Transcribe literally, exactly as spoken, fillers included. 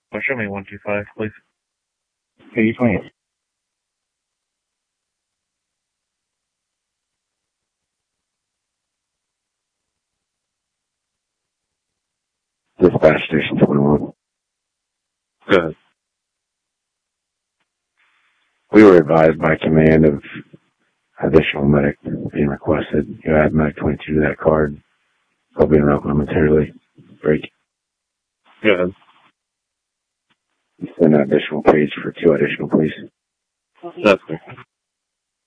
Oh, show me one two five, please. eighty twenty. Dispatch station twenty-one. Go ahead. We were advised by command of additional medic being requested. You add medic twenty-two to that card. I'll be interrupt momentarily. Break. Go ahead. Send an additional page for two additional, please. That's good.